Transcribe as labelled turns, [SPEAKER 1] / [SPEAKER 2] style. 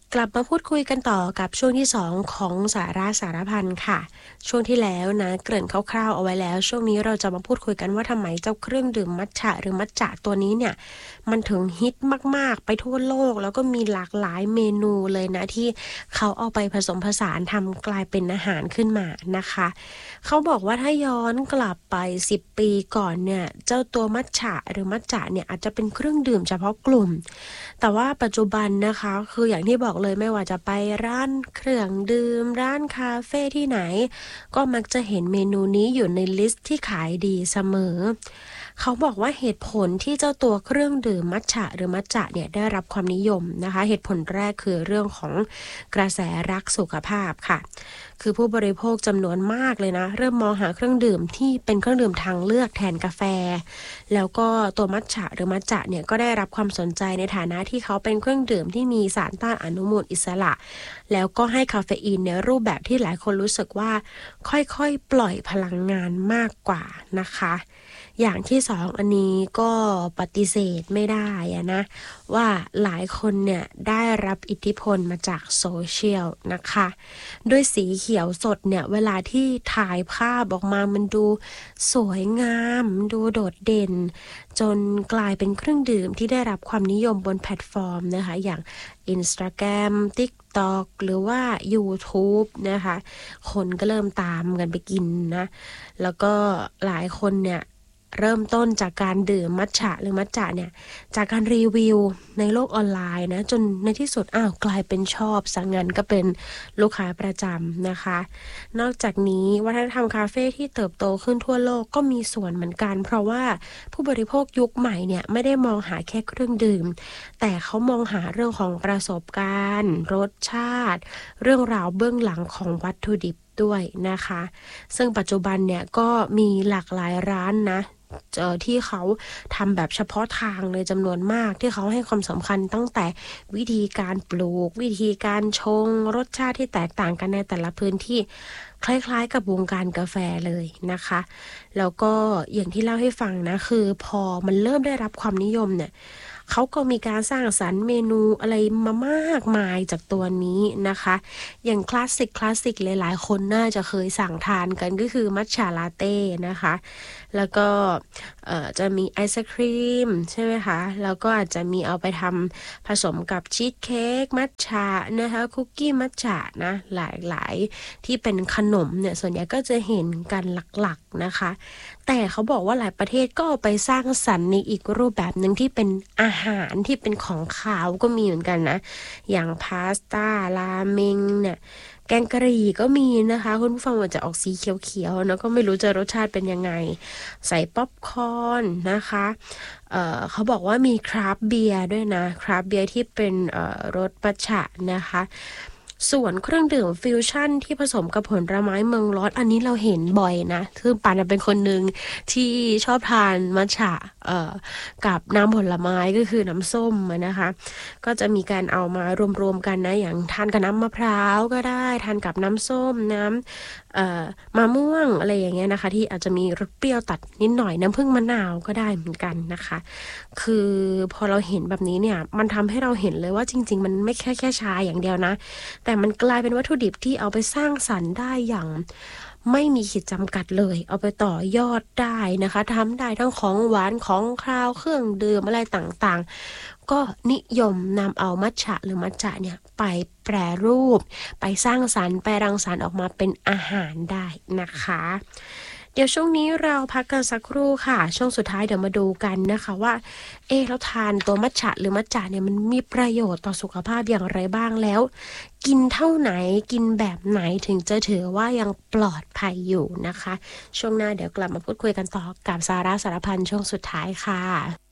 [SPEAKER 1] กลับมาพูดคุยกันต่อกับช่วงที่2ของสาระสารพันค่ะช่วงที่แล้วนะเกริ่นคร่าวๆเอาไว้แล้วช่วงนี้เราจะมาพูดคุยกันว่าทำไมเจ้าเครื่องดื่มมัทฉะหรือมัทจะตัวนี้เนี่ยมันถึงฮิตมากๆไปทั่วโลกแล้วก็มีหลากหลายเมนูเลยนะที่เขาเอาไปผสมผสานทำกลายเป็นอาหารขึ้นมานะคะเขาบอกว่าถ้าย้อนกลับไป10ปีก่อนเนี่ยเจ้าตัวมัทฉะหรือมัทจะเนี่ยอาจจะเป็นเครื่องดื่มเฉพาะกลุ่มแต่ว่าปัจจุบันนะคะคืออย่างที่บอกเลยไม่ว่าจะไปร้านเครื่องดื่มร้านคาเฟ่ที่ไหนก็มักจะเห็นเมนูนี้อยู่ในลิสต์ที่ขายดีเสมอเขาบอกว่าเหตุผลที่เจ้าตัวเครื่องดื่มมัทฉะหรือมัทจะเนี่ยได้รับความนิยมนะคะเหตุผลแรกคือเรื่องของกระแสรักสุขภาพค่ะคือผู้บริโภคจำนวนมากเลยนะเริ่มมองหาเครื่องดื่มที่เป็นเครื่องดื่มทางเลือกแทนกาแฟแล้วก็ตัวมัทฉะหรือมัทจะเนี่ยก็ได้รับความสนใจในฐานะที่เขาเป็นเครื่องดื่มที่มีสารต้านอนุมูลอิสระแล้วก็ให้คาเฟอีนในรูปแบบที่หลายคนรู้สึกว่าค่อยๆปล่อยพลังงานมากกว่านะคะอย่างที่สองอันนี้ก็ปฏิเสธไม่ได้นะว่าหลายคนเนี่ยได้รับอิทธิพลมาจากโซเชียลนะคะด้วยสีเขียวสดเนี่ยเวลาที่ถ่ายภาพออกมามันดูสวยงามดูโดดเด่นจนกลายเป็นเครื่องดื่มที่ได้รับความนิยมบนแพลตฟอร์มนะคะอย่าง Instagram TikTok หรือว่า YouTube นะคะคนก็เริ่มตามกันไปกินนะแล้วก็หลายคนเนี่ยเริ่มต้นจากการดื่มมัทฉะหรือมัทจะเนี่ยจากการรีวิวในโลกออนไลน์นะจนในที่สุดกลายเป็นชอบซะงั้นก็เป็นลูกค้าประจำนะคะนอกจากนี้วัฒนธรรมคาเฟ่ที่เติบโตขึ้นทั่วโลกก็มีส่วนเหมือนกันเพราะว่าผู้บริโภคยุคใหม่เนี่ยไม่ได้มองหาแค่เครื่องดื่มแต่เขามองหาเรื่องของประสบการณ์รสชาติเรื่องราวเบื้องหลังของวัตถุดิบด้วยนะคะซึ่งปัจจุบันเนี่ยก็มีหลากหลายร้านนะที่เขาทำแบบเฉพาะทางเลยจำนวนมากที่เขาให้ความสำคัญตั้งแต่วิธีการปลูกวิธีการชงรสชาติที่แตกต่างกันในแต่ละพื้นที่คล้ายๆกับวงการกาแฟเลยนะคะแล้วก็อย่างที่เล่าให้ฟังนะคือพอมันเริ่มได้รับความนิยมเนี่ยเขาก็มีการสร้างสรรค์เมนูอะไรมามากมายจากตัวนี้นะคะอย่างคลาสสิกหลายๆคนน่าจะเคยสั่งทานกันก็คือมัทฉะลาเต้นะคะแล้วก็จะมีไอศครีมใช่ไหมคะแล้วก็อาจจะมีเอาไปทำผสมกับชีสเค้กมัทฉะนะคะคุกกี้มัทฉะนะหลายๆที่เป็นขนมเนี่ยส่วนใหญ่ก็จะเห็นกันหลักๆนะคะแต่เขาบอกว่าหลายประเทศก็เอาไปสร้างสรรค์ในอีกรูปแบบหนึ่งที่เป็นอาหารที่เป็นของคาวก็มีเหมือนกันนะอย่างพาสต้าราเมงเนี่ยแกงกะหรี่ก็มีนะคะคุณผู้ฟังอาจจะออกสีเขียวๆแล้วก็ไม่รู้จะรสชาติเป็นยังไงใส่ป๊อปคอร์นนะคะเขาบอกว่ามีคราฟต์เบียร์ด้วยนะคราฟต์เบียร์ที่เป็นรสมัทฉะนะคะส่วนเครื่องดื่มฟิวชั่นที่ผสมกับผลไม้เมืองร้อนอันนี้เราเห็นบ่อยนะคือปานเป็นคนหนึ่งที่ชอบทานมัทฉะกับน้ำผลไม้ก็คือน้ำส้มนะคะก็จะมีการเอามารวมๆกันนะอย่างทานกับน้ำมะพร้าวก็ได้ทานกับน้ำส้มน้ำมะม่วงอะไรอย่างเงี้ยนะคะที่อาจจะมีรสเปรี้ยวตัดนิดหน่อยน้ำผึ้งมะนาวก็ได้เหมือนกันนะคะคือพอเราเห็นแบบนี้เนี่ยมันทำให้เราเห็นเลยว่าจริงๆมันไม่แค่ชาอย่างเดียวนะแต่มันกลายเป็นวัตถุดิบที่เอาไปสร้างสรรค์ได้อย่างไม่มีขีดจำกัดเลยเอาไปต่อยอดได้นะคะทำได้ทั้งของหวานของคาวเครื่องดื่มอะไรต่างๆก็นิยมนำเอามัทฉะหรือมัทจะเนี่ยไปแปรรูปไปสร้างสรรค์ไปรังสรรค์ออกมาเป็นอาหารได้นะคะเดี๋ยวช่วงนี้เราพักกันสักครู่ค่ะช่วงสุดท้ายเดี๋ยวมาดูกันนะคะว่าแล้วทานตัวมัทฉะหรือมัทจะเนี่ยมันมีประโยชน์ต่อสุขภาพอย่างไรบ้างแล้วกินเท่าไหนกินแบบไหนถึงจะถือว่ายังปลอดภัยอยู่นะคะช่วงหน้าเดี๋ยวกลับมาพูดคุยกันต่อกับสาระสารพันช่วงสุดท้ายค่ะ